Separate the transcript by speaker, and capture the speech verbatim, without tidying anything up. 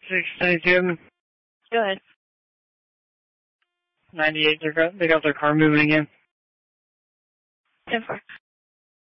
Speaker 1: six ninety-two.
Speaker 2: Go ahead.
Speaker 1: ninety-eight, they got, they got their car moving again.
Speaker 2: ten four.